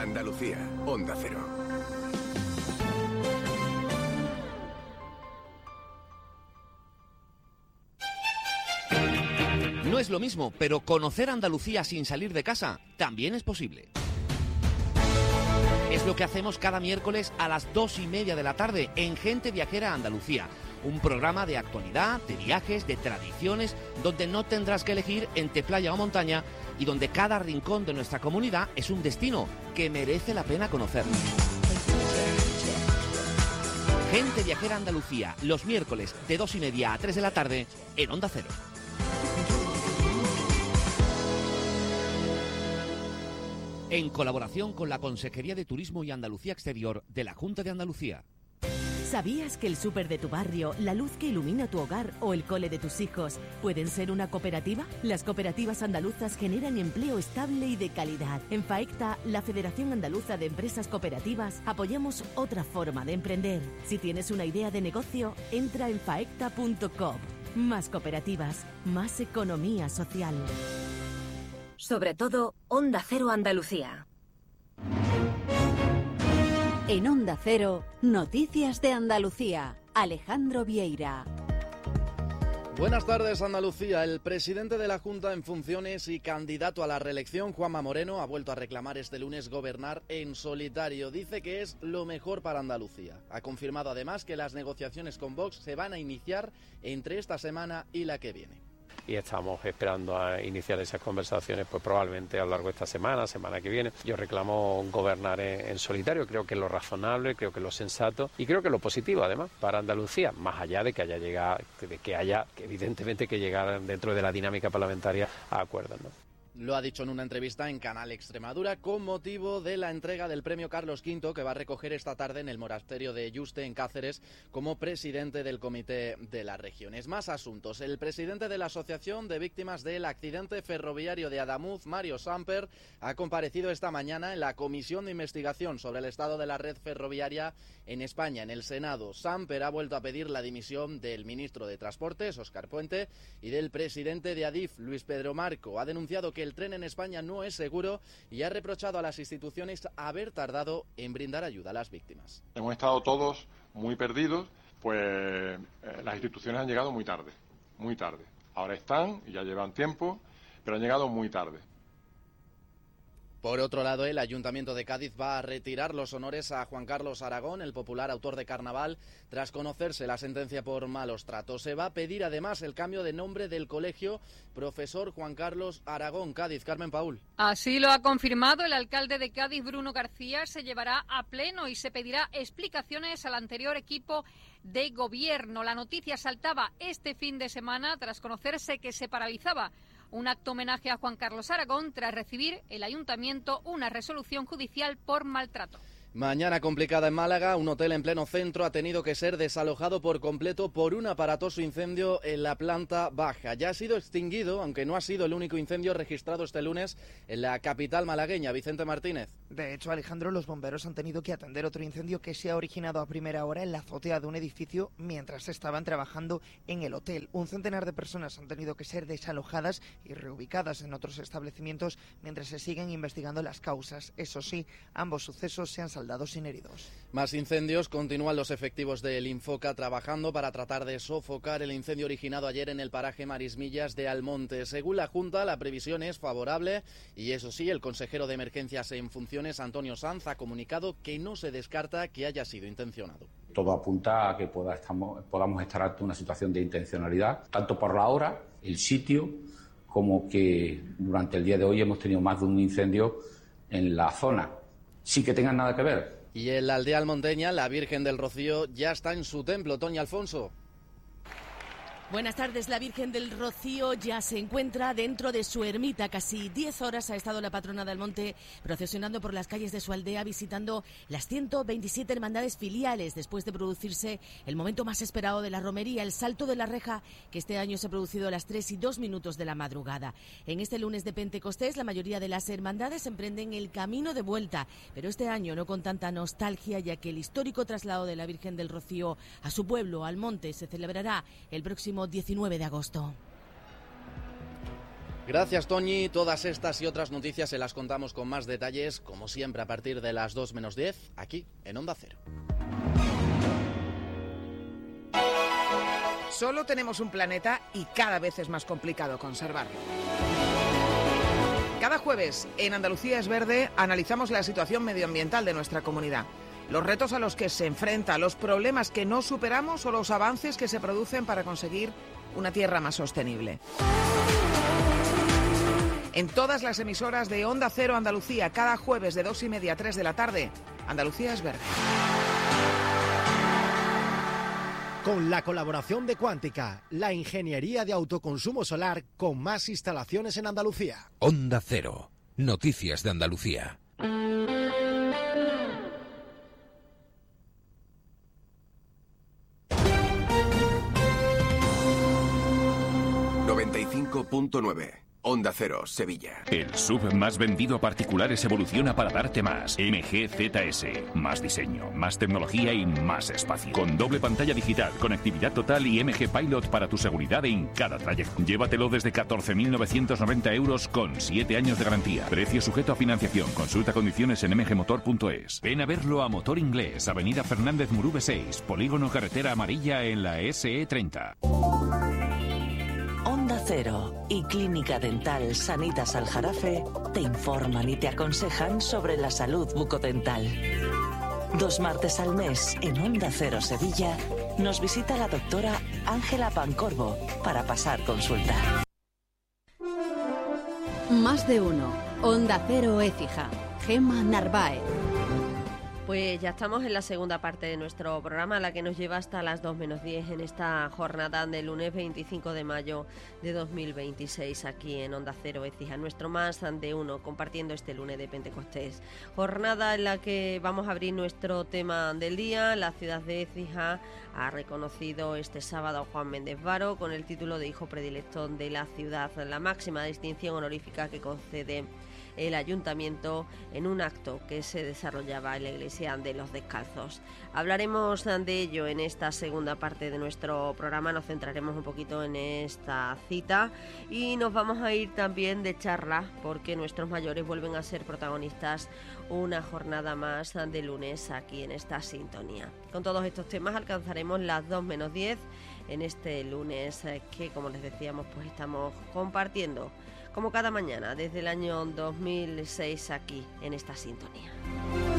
Andalucía, Onda Cero. No es lo mismo, pero conocer Andalucía sin salir de casa también es posible. Es lo que hacemos cada miércoles a las 2:30 de la tarde en Gente Viajera Andalucía. Un programa de actualidad, de viajes, de tradiciones, donde no tendrás que elegir entre playa o montaña y donde cada rincón de nuestra comunidad es un destino que merece la pena conocer. Gente Viajera Andalucía, los miércoles de 2:30 a 3 de la tarde en Onda Cero. En colaboración con la Consejería de Turismo y Andalucía Exterior de la Junta de Andalucía. ¿Sabías que el súper de tu barrio, la luz que ilumina tu hogar o el cole de tus hijos pueden ser una cooperativa? Las cooperativas andaluzas generan empleo estable y de calidad. En FAECTA, la Federación Andaluza de Empresas Cooperativas, apoyamos otra forma de emprender. Si tienes una idea de negocio, entra en faecta.com. Más cooperativas, más economía social. Sobre todo, Onda Cero Andalucía. En Onda Cero, Noticias de Andalucía. Alejandro Vieira. Buenas tardes, Andalucía. El presidente de la Junta en funciones y candidato a la reelección, Juanma Moreno, ha vuelto a reclamar este lunes gobernar en solitario. Dice que es lo mejor para Andalucía. Ha confirmado además que las negociaciones con Vox se van a iniciar entre esta semana y la que viene. Y estamos esperando a iniciar esas conversaciones, pues probablemente a lo largo de esta semana que viene. Yo reclamo gobernar en solitario, creo que es lo razonable, creo que es lo sensato y creo que es lo positivo además para Andalucía, más allá de que haya evidentemente que llegar dentro de la dinámica parlamentaria a acuerdos, ¿no? Lo ha dicho en una entrevista en Canal Extremadura con motivo de la entrega del premio Carlos V que va a recoger esta tarde en el monasterio de Yuste, en Cáceres, como presidente del Comité de las Regiones. Más asuntos. El presidente de la Asociación de Víctimas del Accidente Ferroviario de Adamuz, Mario Samper, ha comparecido esta mañana en la Comisión de Investigación sobre el estado de la red ferroviaria en España, en el Senado. Samper ha vuelto a pedir la dimisión del ministro de Transportes, Óscar Puente, y del presidente de Adif, Luis Pedro Marco. Ha denunciado que el tren en España no es seguro y ha reprochado a las instituciones haber tardado en brindar ayuda a las víctimas. Hemos estado todos muy perdidos, pues las instituciones han llegado muy tarde. Ahora están y ya llevan tiempo, pero han llegado muy tarde. Por otro lado, el Ayuntamiento de Cádiz va a retirar los honores a Juan Carlos Aragón, el popular autor de Carnaval, tras conocerse la sentencia por malos tratos. Se va a pedir además el cambio de nombre del colegio Profesor Juan Carlos Aragón. Cádiz, Carmen Paúl. Así lo ha confirmado el alcalde de Cádiz, Bruno García. Se llevará a pleno y se pedirá explicaciones al anterior equipo de gobierno. La noticia saltaba este fin de semana tras conocerse que se paralizaba un acto homenaje a Juan Carlos Aragón tras recibir el ayuntamiento una resolución judicial por maltrato. Mañana complicada en Málaga, un hotel en pleno centro ha tenido que ser desalojado por completo por un aparatoso incendio en la planta baja. Ya ha sido extinguido, aunque no ha sido el único incendio registrado este lunes en la capital malagueña. Vicente Martínez. De hecho, Alejandro, los bomberos han tenido que atender otro incendio que se ha originado a primera hora en la azotea de un edificio mientras estaban trabajando en el hotel. Un centenar de personas han tenido que ser desalojadas y reubicadas en otros establecimientos mientras se siguen investigando las causas. Eso sí, ambos sucesos se han saldado sin heridos. Más incendios. Continúan los efectivos del Infoca trabajando para tratar de sofocar el incendio originado ayer en el paraje Marismillas de Almonte. Según la Junta, la previsión es favorable y eso sí, el consejero de Emergencias en funciones, Antonio Sanz, ha comunicado que no se descarta que haya sido intencionado. Todo apunta a que podamos estar ante una situación de intencionalidad, tanto por la hora, el sitio, como que durante el día de hoy hemos tenido más de un incendio en la zona, sin que tengan nada que ver. Y en la aldea almonteña, la Virgen del Rocío ya está en su templo. Toña Alfonso. Buenas tardes. La Virgen del Rocío ya se encuentra dentro de su ermita. Casi 10 horas ha estado la patrona de Almonte procesionando por las calles de su aldea, visitando las 127 hermandades filiales, después de producirse el momento más esperado de la romería, el salto de la reja, que este año se ha producido a las 3:02 de la madrugada. En este lunes de Pentecostés, la mayoría de las hermandades emprenden el camino de vuelta, pero este año no con tanta nostalgia, ya que el histórico traslado de la Virgen del Rocío a su pueblo, Almonte, se celebrará el próximo 19 de agosto. Gracias, Toñi. Todas estas y otras noticias se las contamos con más detalles, como siempre, a partir de las 2 menos 10, aquí en Onda Cero. Solo tenemos un planeta y cada vez es más complicado conservarlo. Cada jueves en Andalucía es Verde analizamos la situación medioambiental de nuestra comunidad, los retos a los que se enfrenta, los problemas que no superamos o los avances que se producen para conseguir una tierra más sostenible. En todas las emisoras de Onda Cero Andalucía, cada jueves de 2:30 a 3 de la tarde, Andalucía es Verde. Con la colaboración de Cuántica, la ingeniería de autoconsumo solar con más instalaciones en Andalucía. Onda Cero, noticias de Andalucía. .9 Onda Cero, Sevilla. El SUV más vendido a particulares evoluciona para darte más. MG ZS. Más diseño, más tecnología y más espacio. Con doble pantalla digital, conectividad total y MG Pilot para tu seguridad en cada trayecto. Llévatelo desde 14.990 euros con 7 años de garantía. Precio sujeto a financiación. Consulta condiciones en mgmotor.es. Ven a verlo a Motor Inglés, Avenida Fernández Murube 6, Polígono Carretera Amarilla en la SE30. Onda Cero y Clínica Dental Sanitas Aljarafe te informan y te aconsejan sobre la salud bucodental. 2 martes al mes en Onda Cero Sevilla nos visita la doctora Ángela Pancorbo para pasar consulta. Más de uno. Onda Cero Écija. Gemma Narváez. Pues ya estamos en la segunda parte de nuestro programa, la que nos lleva hasta las 2 menos 10 en esta jornada del lunes 25 de mayo de 2026 aquí en Onda Cero Écija, nuestro Más de Uno, compartiendo este lunes de Pentecostés. Jornada en la que vamos a abrir nuestro tema del día. La ciudad de Écija ha reconocido este sábado a Juan Méndez Varo con el título de Hijo Predilecto de la Ciudad, la máxima distinción honorífica que concede el Ayuntamiento en un acto que se desarrollaba en la Iglesia de los Descalzos. Hablaremos de ello en esta segunda parte de nuestro programa, nos centraremos un poquito en esta cita y nos vamos a ir también de charla porque nuestros mayores vuelven a ser protagonistas una jornada más de lunes aquí en esta sintonía. Con todos estos temas alcanzaremos las 2 menos 10 en este lunes que, como les decíamos, pues estamos compartiendo como cada mañana desde el año 2006 aquí en esta sintonía.